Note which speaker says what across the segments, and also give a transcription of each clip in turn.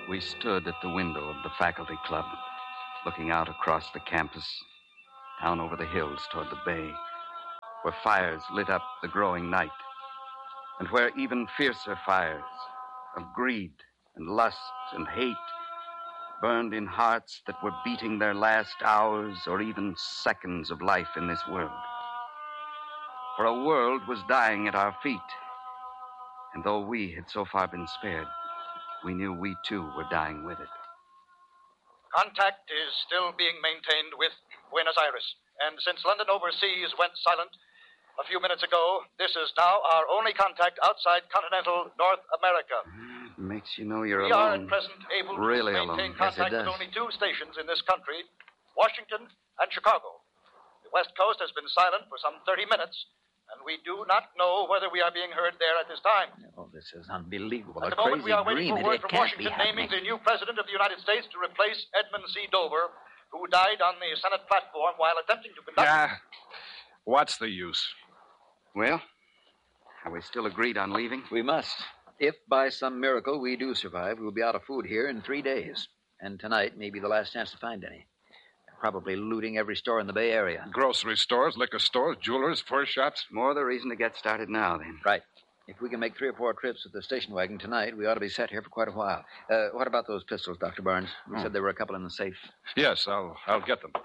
Speaker 1: We stood at the window of the faculty club, looking out across the campus, down over the hills toward the bay, where fires lit up the growing night, and where even fiercer fires of greed and lust and hate burned in hearts that were beating their last hours or even seconds of life in this world. For a world was dying at our feet, and though we had so far been spared, we knew we too were dying with it.
Speaker 2: Contact is still being maintained with Buenos Aires, and since London Overseas went silent a few minutes ago, this is now our only contact outside continental North America.
Speaker 1: Makes you know you're
Speaker 2: we
Speaker 1: alone.
Speaker 2: We are at present able
Speaker 1: really
Speaker 2: to maintain
Speaker 1: alone.
Speaker 2: contact with only two stations in this country, Washington and Chicago. The West Coast has been silent for some 30 minutes, and we do not know whether we are being heard there at this time.
Speaker 3: Oh, this is unbelievable.
Speaker 2: At
Speaker 3: A
Speaker 2: the moment,
Speaker 3: crazy
Speaker 2: we are waiting
Speaker 3: dream.
Speaker 2: for word
Speaker 3: It
Speaker 2: from
Speaker 3: can't be
Speaker 2: Washington naming
Speaker 3: happening.
Speaker 2: the new president of the United States to replace Edmund C. Dover, who died on the Senate platform while attempting to conduct...
Speaker 4: Yeah. What's the use?
Speaker 1: Well, are we still agreed on leaving?
Speaker 3: We must. If by some miracle we do survive, we'll be out of food here in 3 days. And tonight may be the last chance to find any. They're probably looting every store in the Bay Area.
Speaker 4: Grocery stores, liquor stores, jewelers, fur shops.
Speaker 1: More the reason to get started now, then.
Speaker 3: Right. If we can make 3 or 4 trips with the station wagon tonight, we ought to be set here for quite a while. What about those pistols, Dr. Barnes? You said there were a couple in the safe.
Speaker 4: Yes, I'll get them.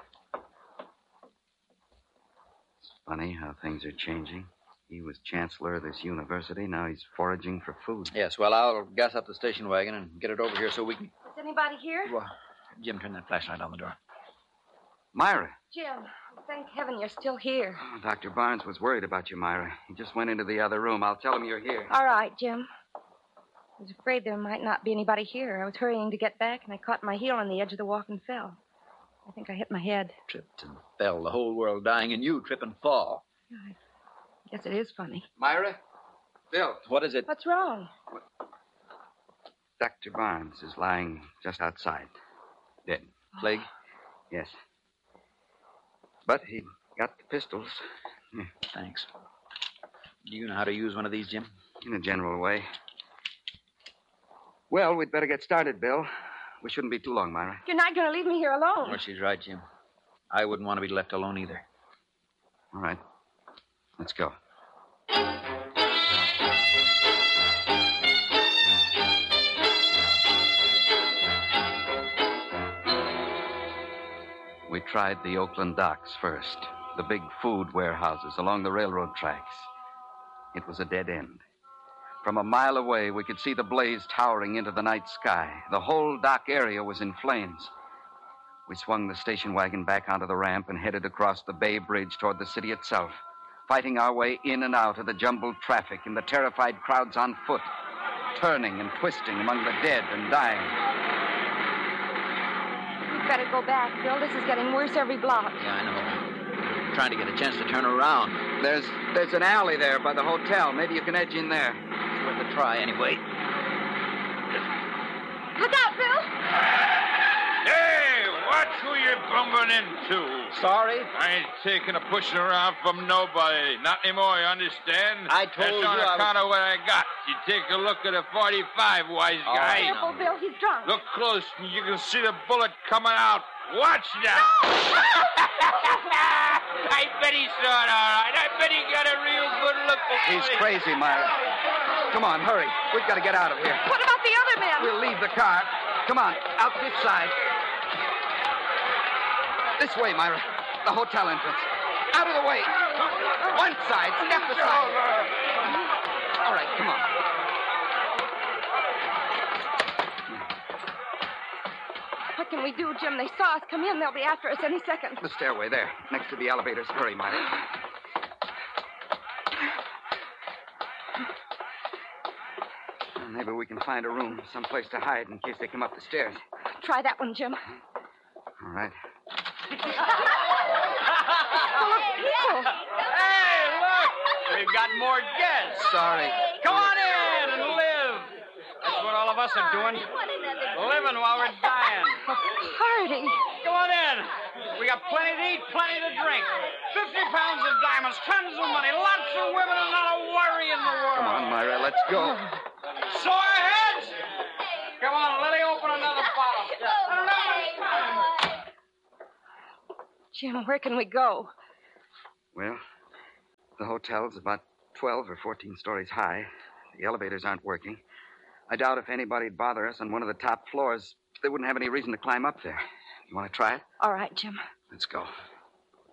Speaker 1: It's funny how things are changing. He was chancellor of this university. Now he's foraging for food.
Speaker 3: Yes, well, I'll gas up the station wagon and get it over here so we can...
Speaker 5: Is anybody here?
Speaker 3: Well, Jim, turn that flashlight on the door.
Speaker 1: Myra.
Speaker 5: Jim, thank heaven you're still here.
Speaker 1: Oh, Dr. Barnes was worried about you, Myra. He just went into the other room. I'll tell him you're here.
Speaker 5: All right, Jim. I was afraid there might not be anybody here. I was hurrying to get back, and I caught my heel on the edge of the walk and fell. I think I hit my head.
Speaker 3: Tripped and fell. The whole world dying, and you trip and fall.
Speaker 5: I guess it is funny.
Speaker 1: Myra? Bill.
Speaker 3: What is it?
Speaker 5: What's wrong?
Speaker 1: Dr. Barnes is lying just outside. Dead.
Speaker 3: Plague?
Speaker 1: Yes. But he got the pistols. Here.
Speaker 3: Thanks. Do you know how to use one of these, Jim?
Speaker 1: In a general way. Well, we'd better get started, Bill. We shouldn't be too long, Myra.
Speaker 5: You're not going to leave me here alone.
Speaker 3: Well, she's right, Jim. I wouldn't want to be left alone either.
Speaker 1: All right. Let's go. We tried the Oakland docks first, the big food warehouses along the railroad tracks. It was a dead end. From a mile away, we could see the blaze towering into the night sky. The whole dock area was in flames. We swung the station wagon back onto the ramp and headed across the Bay Bridge toward the city itself, fighting our way in and out of the jumbled traffic and the terrified crowds on foot, turning and twisting among the dead and dying.
Speaker 5: We'd better go back, Bill. This is getting worse every block.
Speaker 3: Yeah, I know. I'm trying to get a chance to turn around.
Speaker 1: There's an alley there by the hotel. Maybe you can edge in there.
Speaker 3: It's worth a try anyway.
Speaker 5: Look out, Bill!
Speaker 6: Hey, watch who you're bumping into.
Speaker 3: Sorry?
Speaker 6: I ain't taking a pushing around from nobody. Not anymore, you understand?
Speaker 3: I told
Speaker 6: That's on
Speaker 3: you I
Speaker 6: account of what I got. You take a look at a 45, wise guy.
Speaker 5: Careful, Bill. He's drunk.
Speaker 6: Look close, and you can see the bullet coming out. Watch now. I bet he saw it all right. I bet he got a real good look at me.
Speaker 1: He's crazy, Myra. Come on, hurry. We've got to get out of here.
Speaker 5: What about the other men?
Speaker 1: We'll leave the car. Come on, out this side. This way, Myra. The hotel entrance. Out of the way. One side. Step aside. All right, come on.
Speaker 5: What can we do, Jim? They saw us come in. They'll be after us any second.
Speaker 1: The stairway there, next to the elevators. Hurry, Myra. Well, maybe we can find a room, someplace to hide in case they come up the stairs.
Speaker 5: Try that one, Jim.
Speaker 1: All right.
Speaker 5: Full of people.
Speaker 7: Hey, look! We've got more guests.
Speaker 1: Sorry.
Speaker 7: Come on in and live. That's what all of us are doing. Living while we're dying.
Speaker 5: A party.
Speaker 7: Come on in. We got plenty to eat, plenty to drink. 50 pounds of diamonds, tons of money, lots of women, and not a worry in the world.
Speaker 1: Come on, Myra, let's go.
Speaker 7: Sore heads? Come on, Lily, open a
Speaker 5: Jim, where can we go?
Speaker 1: Well, the hotel's about 12 or 14 stories high. The elevators aren't working. I doubt if anybody'd bother us on one of the top floors. They wouldn't have any reason to climb up there. You want to try it?
Speaker 5: All right, Jim.
Speaker 1: Let's go.